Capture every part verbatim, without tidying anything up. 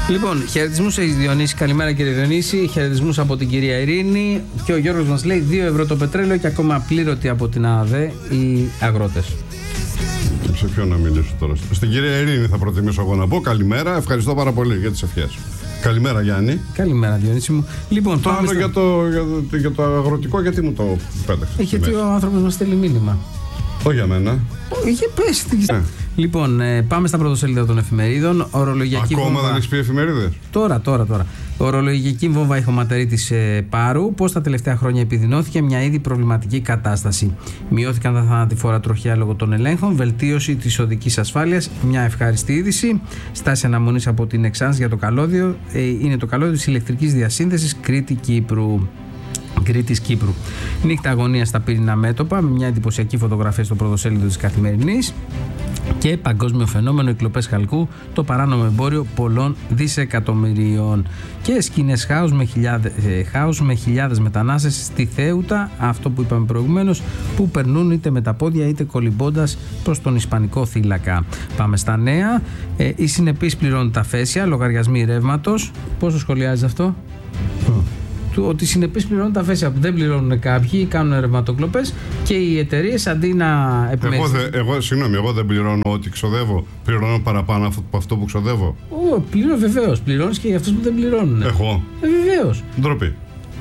Λοιπόν, χαιρετισμούς σε Διονύση. Καλημέρα κύριε Διονύση. Χαιρετισμούς από την κυρία Ειρήνη. Και ο Γιώργος μας λέει δύο ευρώ το πετρέλαιο και ακόμα πλήρωτοι από την ΑΔΕ οι αγρότες. Και σε ποιον να μιλήσω τώρα? Στην κυρία Ειρήνη θα προτιμήσω εγώ να πω καλημέρα. Ευχαριστώ πάρα πολύ για τις ευχές. Καλημέρα Γιάννη. Καλημέρα Διονύση μου. Λοιπόν, το άλλο στα... για, το, για, το, για το αγροτικό, γιατί μου το πέταξε? Γιατί ο άνθρωπος μας στέλνει μήνυμα. Όχι για μένα. Είχε πέσει. Ναι. Λοιπόν, ε, πάμε στα πρωτοσέλιδα των εφημερίδων. Ορολογιακή Ακόμα βόμβα... δεν έχεις πει εφημερίδες? Τώρα, τώρα, τώρα. Ορολογιακή βόμβα ηχοματερή της ε, Πάρου. Πώς τα τελευταία χρόνια επιδεινώθηκε μια ήδη προβληματική κατάσταση. Μειώθηκαν τα θανατηφόρα τροχιά λόγω των ελέγχων. Βελτίωση της οδικής ασφάλειας. Μια ευχάριστη είδηση. Στάση αναμονής από την Εξάνς για το καλώδιο. Ε, είναι το καλώδιο της ηλεκτρικής διασύνδεσης Κρήτη-Κύπρου. Κρήτης Κύπρου. Νύχτα αγωνία στα πύρινα μέτωπα, με μια εντυπωσιακή φωτογραφία στο πρωτοσέλιδο της Καθημερινής. Και παγκόσμιο φαινόμενο, οι κλοπές χαλκού, το παράνομο εμπόριο πολλών δισεκατομμυρίων. Και σκηνές χάους με, χιλιάδες, ε, χάους με χιλιάδες μετανάστες στη Θέουτα, αυτό που είπαμε προηγουμένως, που περνούν είτε με τα πόδια είτε κολυμπώντας προς τον Ισπανικό θύλακα. Πάμε στα νέα. Ε, οι συνεπείς πληρώνουν τα φέσια, λογαριασμοί ρεύματος. Πώς το σχολιάζει αυτό? Mm. Του, ότι οι συνεπείς πληρώνουν τα φέσια που δεν πληρώνουν κάποιοι, κάνουν ρευματοκλοπές και οι εταιρείες αντί να επιμερίζουν. Εγώ, εγώ, συγγνώμη, εγώ δεν πληρώνω ό,τι ξοδεύω. Πληρώνω παραπάνω από αυτό που ξοδεύω. Ω, πληρώνω βεβαίως. Πληρώνεις και για αυτούς που δεν πληρώνουν. Εγώ. Ε, βεβαίως. Ντροπή.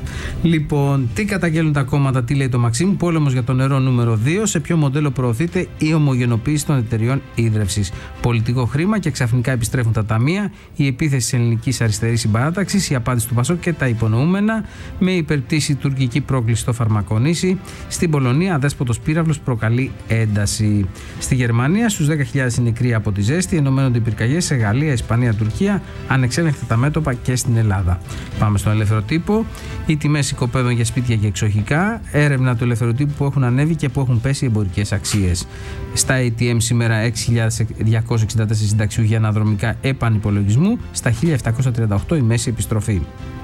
Λοιπόν, τι καταγγέλνουν τα κόμματα, τι λέει το Μαξίμου? Πόλεμος για το νερό νούμερο δύο. Σε ποιο μοντέλο προωθείται η ομογενοποίηση των εταιριών ίδρευσης? Πολιτικό χρήμα και ξαφνικά επιστρέφουν τα ταμεία. Η επίθεση της ελληνικής αριστερής συμπαράταξης. Η απάντηση του Πασόκ και τα υπονοούμενα. Με υπερπτήση τουρκική πρόκληση στο Φαρμακονήσι. Στην Πολωνία, αδέσποτος πύραυλος προκαλεί ένταση. Στη Γερμανία, στους δέκα χιλιάδες οι νεκροί από τη ζέστη. Ενωμένονται οι πυρκαγιές σε Γαλλία, Ισπανία, Τουρκία. Ανεξέλεγκτα τα μέτωπα και στην Ελλάδα. Πάμε στον ελεύθερο τύπο. Οι τιμές οικοπαίδων για σπίτια και εξοχικά. Έρευνα του ελεύθερου τύπου που έχουν ανέβει και που έχουν πέσει εμπορικές αξίες. Στα έι τι εμ σήμερα έξι χιλιάδες διακόσιοι εξήντα τέσσερα συνταξιούχοι αναδρομικά επανυπολογισμού. Στα χίλια επτακόσια τριάντα οκτώ η μέση επιστροφή.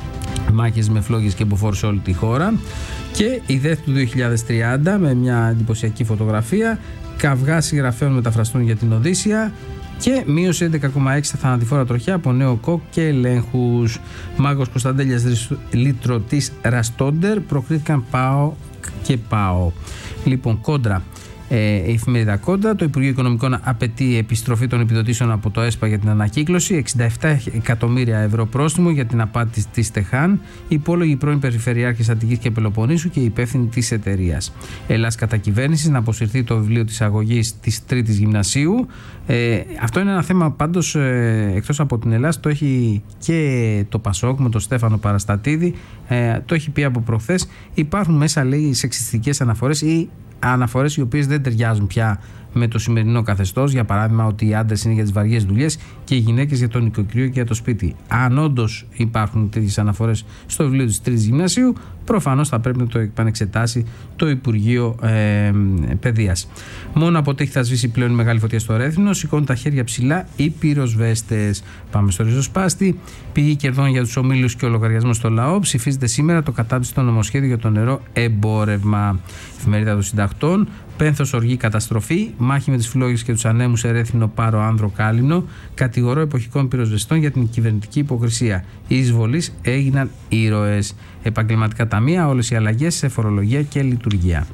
Μάχες με φλόγες και μποφόρ σε όλη τη χώρα. Και η ΔΕΘ του δύο χιλιάδες τριάντα με μια εντυπωσιακή φωτογραφία. Καυγά συγγραφέων μεταφραστούν για την Οδύσσεια. Και μείωση έντεκα κόμμα έξι στα θανατηφόρα τροχιά από νέο κοκ και ελέγχους. Μάγος Κωνσταντέλιας Λυτρωτής Ραστόντερ προκρίθηκαν ΠΑΟ και ΠΑΟ. Λοιπόν, κόντρα. Ε, η εφημερίδα Κόντρα. Το Υπουργείο Οικονομικών απαιτεί επιστροφή των επιδοτήσεων από το ΕΣΠΑ για την ανακύκλωση. εξήντα επτά εκατομμύρια ευρώ πρόστιμο για την απάτη της Τεχάν. Υπόλογοι πρώην Περιφερειάρχης Αττικής και Πελοποννήσου και υπεύθυνοι της εταιρείας. Ελλάς κατά κυβέρνηση να αποσυρθεί το βιβλίο της αγωγής της Τρίτης Γυμνασίου. Ε, αυτό είναι ένα θέμα πάντως, ε, εκτός από την Ελλάδα, το έχει και το Πασόκ με τον Στέφανο Παραστατίδη. Ε, το έχει πει από προχθές. Υπάρχουν μέσα, λέει, σεξιστικές αναφορές ή αναφορές οι οποίες δεν ταιριάζουν πια με το σημερινό καθεστώς. Για παράδειγμα, ότι οι άντρες είναι για τις βαριές δουλειές και οι γυναίκες για το νοικοκυριό και για το σπίτι. Αν όντως υπάρχουν τέτοιες αναφορές στο βιβλίο της Τρίτης Γυμνασίου, προφανώς θα πρέπει να το επανεξετάσει το Υπουργείο ε, Παιδείας. Μόνο από τέχη θα σβήσει πλέον η μεγάλη φωτιά στο Ρέθινο. Σηκώνουν τα χέρια ψηλά οι πυροσβέστες. Πάμε στο ριζοσπάστη. Πηγή κερδών για τους ομίλους και ο λογαριασμός στο λαό. Ψηφίζεται σήμερα το κατάπτυστο νομοσχέδιο για το νερό εμπόρευμα. Εφημερίδα των Συντακτών. Πένθος, οργή, καταστροφή. Μάχη με τις φλόγες και τους ανέμους σε Ρέθινο, Πάρο, Άνδρο, Κάλυμνο. Κατηγορώ εποχικών πυροσβεστών για την κυβερνητική υποκρισία. Οι εισβολείς έγιναν ήρωες. Επαγγελματικά ταμεία, όλες οι αλλαγές σε φορολογία και λειτουργία.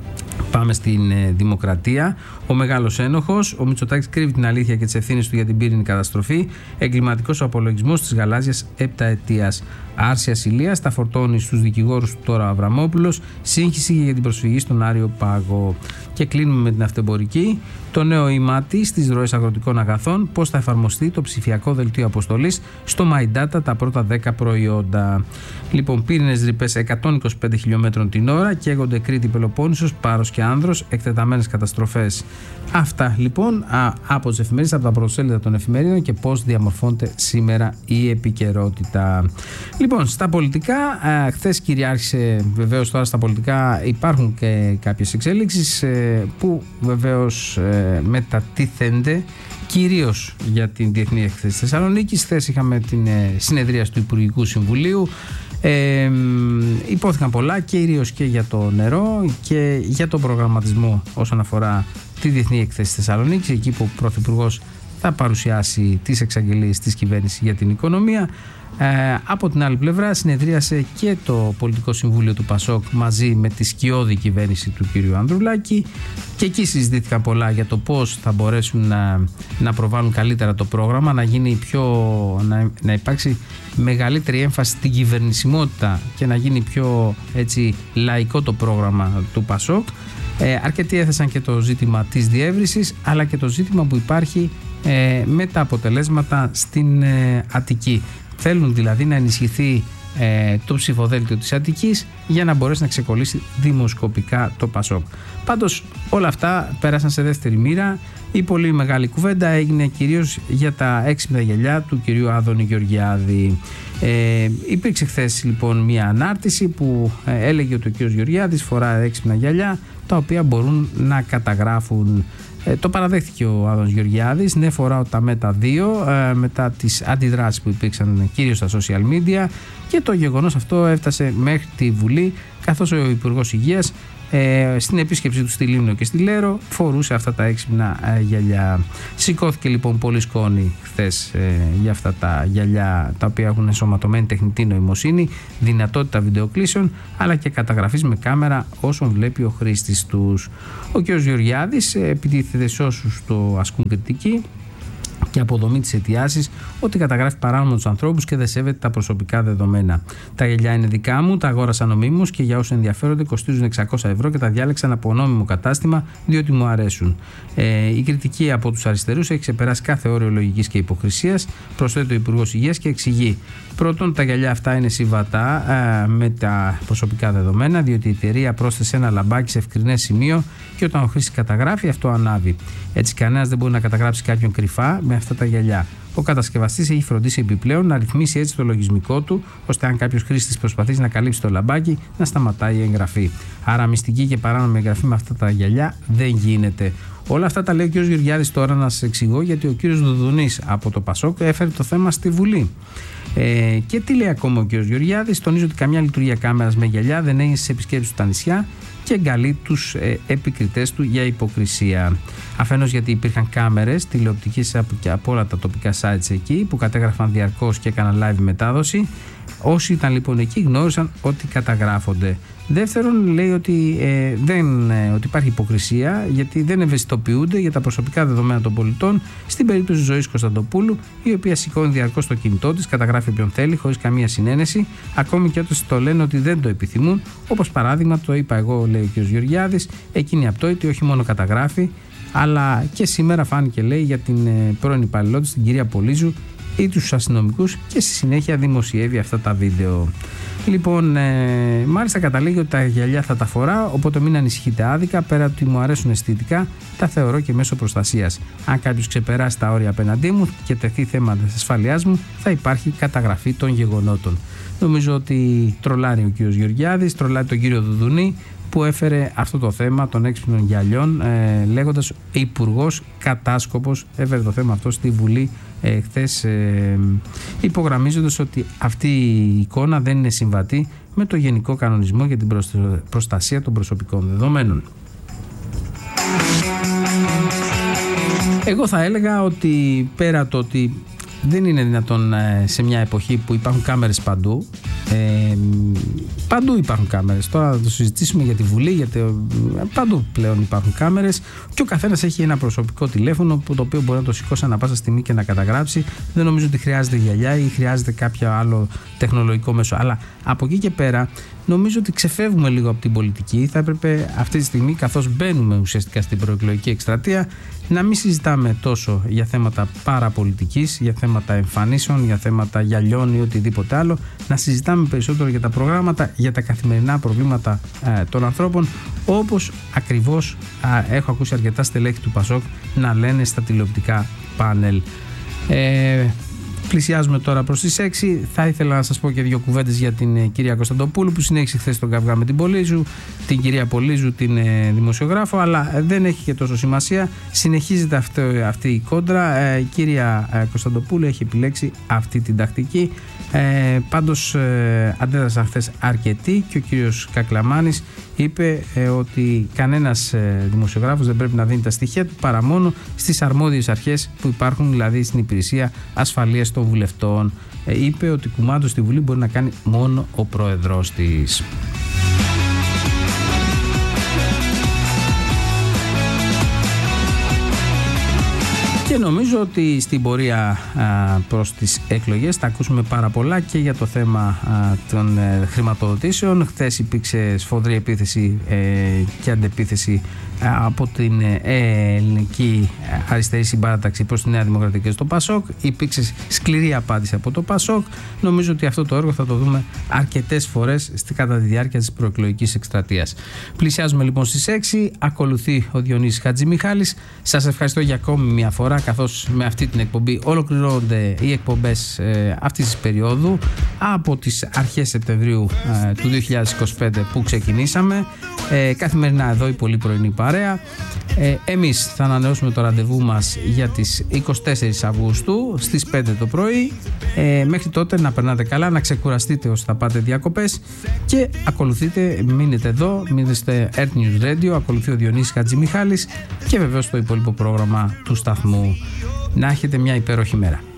Πάμε στην ε, Δημοκρατία. Ο μεγάλος ένοχος, ο Μητσοτάκης κρύβει την αλήθεια και τις ευθύνες του για την πύρινη καταστροφή. Εγκληματικός απολογισμός της γαλάζιας επταετίας. Άρση ασυλίας, τα φορτώνει στους δικηγόρους του τώρα ο Αβραμόπουλος. Σύγχυση για την προσφυγή στον Άριο Πάγο. Και κλείνουμε με την αυτεμπορική. Το νέο ΙΜΑΤΗ στις ροές αγροτικών αγαθών. Πώς θα εφαρμοστεί το ψηφιακό δελτίο αποστολής στο MyData τα πρώτα δέκα προϊόντα. Λοιπόν, πύρινες ρηπές εκατόν είκοσι πέντε χιλιόμετρων την ώρα. Καίγονται Κρήτη, Πελοπόννησος, Πάρος και Άνδρος. Εκτεταμένες καταστροφές. Αυτά λοιπόν α, από τις εφημερίδες, από τα πρωτοσέλιδα των εφημερίδων και πώς διαμορφώνεται σήμερα η επικαιρότητα. Λοιπόν, στα πολιτικά, ε, χθες κυριάρχησε, βεβαίως τώρα στα πολιτικά υπάρχουν και κάποιες εξέλιξεις ε, που βεβαίως ε, μετατίθενται κυρίως για την Διεθνή Έκθεση Θεσσαλονίκης. Χθες είχαμε την ε, συνεδρίαση του Υπουργικού Συμβουλίου. Ε, υπόθηκαν πολλά, κυρίως και για το νερό και για τον προγραμματισμό όσον αφορά τη Διεθνή Έκθεση Θεσσαλονίκης, εκεί που ο Πρωθυπουργός θα παρουσιάσει τις εξαγγελίες της κυβέρνησης για την οικονομία. Ε, από την άλλη πλευρά συνεδρίασε και το Πολιτικό Συμβούλιο του ΠΑΣΟΚ μαζί με τη σκιώδη κυβέρνηση του κ. Ανδρουλάκη, και εκεί συζητήθηκαν πολλά για το πώς θα μπορέσουν να, να προβάλλουν καλύτερα το πρόγραμμα, να γίνει πιο, να, να υπάρξει μεγαλύτερη έμφαση στην κυβερνησιμότητα και να γίνει πιο έτσι λαϊκό το πρόγραμμα του ΠΑΣΟΚ. Ε, αρκετοί έθεσαν και το ζήτημα της διεύρυνσης, αλλά και το ζήτημα που υπάρχει ε, με τα αποτελέσματα στην ε, Αττική. Θέλουν δηλαδή να ενισχυθεί ε, το ψηφοδέλτιο της Αττικής για να μπορέσει να ξεκολλήσει δημοσκοπικά το ΠΑΣΟΚ. Πάντως όλα αυτά πέρασαν σε δεύτερη μοίρα. Η πολύ μεγάλη κουβέντα έγινε κυρίως για τα έξυπνα γυαλιά του κυρίου Άδωνη Γεωργιάδη. Ε, υπήρξε χθες λοιπόν μια ανάρτηση που ε, έλεγε ότι ο κύριος Γεωργιάδης φορά έξυπνα γυαλιά τα οποία μπορούν να καταγράφουν. Ε, το παραδέχτηκε ο Άδωνης Γεωργιάδης. Ναι, φοράω τα Μέτα δύο ε, μετά τις αντιδράσεις που υπήρξαν κυρίως στα social media, και το γεγονός αυτό έφτασε μέχρι τη Βουλή, καθώς ο Υπουργός Υγείας ε, στην επίσκεψή του στη Λίμνο και στη Λέρο φορούσε αυτά τα έξυπνα ε, γυαλιά. Σηκώθηκε λοιπόν πολύ σκόνη χθες ε, για αυτά τα γυαλιά, τα οποία έχουν ενσωματωμένη τεχνητή νοημοσύνη, δυνατότητα βιντεοκλήσεων αλλά και καταγραφής με κάμερα όσων βλέπει ο χρήστης τους. Ο κ. Γεωργιάδης ε, επιτίθεται σε όσους το ασκούν κριτική και αποδομή της αιτιάσης ότι καταγράφει παράνομα τους ανθρώπους και δεν σέβεται τα προσωπικά δεδομένα. Τα γυαλιά είναι δικά μου, τα αγόρασα νομίμως και για όσους ενδιαφέρονται κοστίζουν εξακόσια ευρώ και τα διάλεξαν από νόμιμο κατάστημα διότι μου αρέσουν. Ε, η κριτική από τους αριστερούς έχει ξεπεράσει κάθε όριο λογικής και υποκρισίας, προσθέτει ο Υπουργός Υγείας και εξηγεί. Πρώτον, τα γυαλιά αυτά είναι συμβατά ε, με τα προσωπικά δεδομένα, διότι η εταιρεία πρόσθεσε ένα λαμπάκι σε ευκρινές σημείο και όταν ο χρήστης καταγράφει, αυτό ανάβει. Έτσι, κανένας δεν μπορεί να καταγράψει κάποιον κρυφά με αυτά τα γυαλιά. Ο κατασκευαστής έχει φροντίσει επιπλέον να ρυθμίσει έτσι το λογισμικό του, ώστε αν κάποιος χρήστης προσπαθήσει να καλύψει το λαμπάκι, να σταματάει η εγγραφή. Άρα, μυστική και παράνομη εγγραφή με αυτά τα γυαλιά δεν γίνεται. Όλα αυτά τα λέει ο κ. Γεωργιάδης. Τώρα να σας εξηγώ γιατί ο κ. Δουδουνής από το ΠΑΣΟΚ έφερε το θέμα στη Βουλή. Ε, και τι λέει ακόμα ο κ. Γεωργιάδης? Τονίζει ότι καμιά λειτουργία κάμερας με γυαλιά δεν έγινε στις επισκέψεις του στα νησιά και εγκαλεί τους ε, επικριτές του για υποκρισία. Αφενός γιατί υπήρχαν κάμερες τηλεοπτικές από, και από όλα τα τοπικά sites εκεί που κατέγραφαν διαρκώς και έκαναν live μετάδοση. Όσοι ήταν λοιπόν εκεί γνώρισαν ότι καταγράφονται. Δεύτερον, λέει ότι, ε, δεν, ε, ότι υπάρχει υποκρισία γιατί δεν ευαισθητοποιούνται για τα προσωπικά δεδομένα των πολιτών στην περίπτωση Ζωής Κωνσταντοπούλου, η οποία σηκώνει διαρκώς το κινητό της, καταγράφει όποιον θέλει χωρίς καμία συνένεση, ακόμη και όταν το λένε ότι δεν το επιθυμούν. Όπως παράδειγμα, το είπα εγώ, λέει ο κ. Γεωργιάδης, εκείνη απτόητη όχι μόνο καταγράφει, αλλά και σήμερα φάνηκε, λέει, για την ε, πρώην υπαλληλό της, την κυρία Πολύζου, ή τους αστυνομικούς, και στη συνέχεια δημοσιεύει αυτά τα βίντεο. Λοιπόν, ε, μάλιστα καταλήγει ότι τα γυαλιά θα τα φορά, οπότε μην ανησυχείτε άδικα. Πέρα από ότι μου αρέσουν αισθητικά, τα θεωρώ και μέσω προστασίας. Αν κάποιος ξεπεράσει τα όρια απέναντί μου και τεθεί θέματα της ασφαλείας μου, θα υπάρχει καταγραφή των γεγονότων. Νομίζω ότι τρολάρει ο κ. Γεωργιάδης, τρολάρει τον κύριο Δουδουνή, που έφερε αυτό το θέμα των έξυπνων γυαλιών, ε, λέγοντας υπουργός κατάσκοπος, έφερε το θέμα αυτό στη Βουλή ε, χθες, ε, υπογραμμίζοντας ότι αυτή η εικόνα δεν είναι συμβατή με το Γενικό Κανονισμό για την προστασία των προσωπικών δεδομένων. Εγώ θα έλεγα ότι πέρα το ότι δεν είναι δυνατόν σε μια εποχή που υπάρχουν κάμερες παντού, ε, παντού υπάρχουν κάμερες, τώρα θα το συζητήσουμε για τη Βουλή, γιατί παντού πλέον υπάρχουν κάμερες και ο καθένας έχει ένα προσωπικό τηλέφωνο που το οποίο μπορεί να το σηκώσει ανά πάσα στιγμή και να καταγράψει. Δεν νομίζω ότι χρειάζεται γυαλιά ή χρειάζεται κάποιο άλλο τεχνολογικό μέσο, αλλά από εκεί και πέρα νομίζω ότι ξεφεύγουμε λίγο από την πολιτική. Θα έπρεπε αυτή τη στιγμή, καθώς μπαίνουμε ουσιαστικά στην προεκλογική εκστρατεία, να μην συζητάμε τόσο για θέματα παραπολιτικής, για θέματα εμφανίσεων, για θέματα γυαλιών ή οτιδήποτε άλλο. Να συζητάμε περισσότερο για τα προγράμματα, για τα καθημερινά προβλήματα ε, των ανθρώπων, όπως ακριβώς ε, έχω ακούσει αρκετά στελέχη του ΠΑΣΟΚ να λένε στα τηλεοπτικά πάνελ. Ε, Πλησιάζουμε τώρα προς τις έξι. Θα ήθελα να σας πω και δύο κουβέντες για την κυρία Κωνσταντοπούλου που συνέχισε χθες τον καυγά με την Πολύζου, την κυρία Πολύζου, την ε, δημοσιογράφο, αλλά δεν έχει και τόσο σημασία. Συνεχίζεται αυτό, αυτή η κόντρα. Ε, η κυρία ε, Κωνσταντοπούλου έχει επιλέξει αυτή την τακτική. Ε, πάντως ε, αντέδρασαν χθες αρκετοί και ο κύριος Κακλαμάνης είπε ε, ότι κανένας ε, δημοσιογράφος δεν πρέπει να δίνει τα στοιχεία του παρά μόνο στις αρμόδιες αρχές που υπάρχουν, δηλαδή στην υπηρεσία ασφαλείας των βουλευτών. Ε, είπε ότι κουμάντο στη Βουλή μπορεί να κάνει μόνο ο πρόεδρος της. Και νομίζω ότι στην πορεία α, προς τις εκλογές θα ακούσουμε πάρα πολλά και για το θέμα α, των ε, χρηματοδοτήσεων. Χθες υπήρξε σφοδρή επίθεση ε, και αντεπίθεση α, από την ε, ελληνική αριστερή συμπάραταξη προς τη Νέα Δημοκρατία και στο Πασόκ. Υπήρξε σκληρή απάντηση από το Πασόκ. Νομίζω ότι αυτό το έργο θα το δούμε αρκετές φορές στη, κατά τη διάρκεια της προεκλογικής εκστρατείας. Πλησιάζουμε λοιπόν στις έξι. Ακολουθεί ο Διονύσης Χατζημιχάλης. Σας ευχαριστώ για ακόμη μια φορά, καθώς με αυτή την εκπομπή ολοκληρώνονται οι εκπομπές ε, αυτής της περίοδου από τις αρχές Σεπτεμβρίου ε, του δύο χιλιάδες είκοσι πέντε που ξεκινήσαμε. Ε, καθημερινά εδώ η πολύ πρωινή παρέα. Ε, εμείς θα ανανεώσουμε το ραντεβού μας για τις είκοσι τέσσερις Αυγούστου στις πέντε το πρωί. Ε, μέχρι τότε να περνάτε καλά, να ξεκουραστείτε όσο θα πάτε διακοπές και ακολουθείτε, μείνετε εδώ, μείνετε Earth News Radio, ακολουθεί ο Διονύσης Χατζημιχάλης και βεβαίως το υπόλοιπο πρόγραμμα του σταθμού. Να έχετε μια υπέροχη μέρα.